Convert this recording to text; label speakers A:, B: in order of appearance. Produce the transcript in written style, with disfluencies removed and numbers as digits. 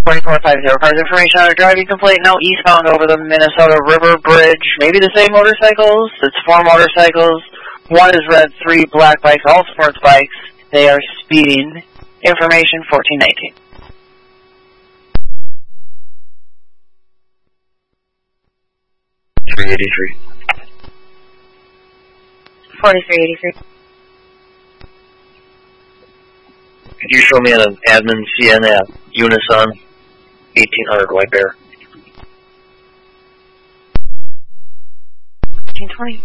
A: 2450, cars information on a driving complaint, now eastbound over the Minnesota River Bridge. Maybe the same motorcycles? It's 4 motorcycles. 1 is red, 3 black bikes, all sports bikes. They are speeding. Information 1419.
B: $383.
C: 4383.
B: Could you show me an admin CN at Unison, 1800 White Bear?
C: 1520.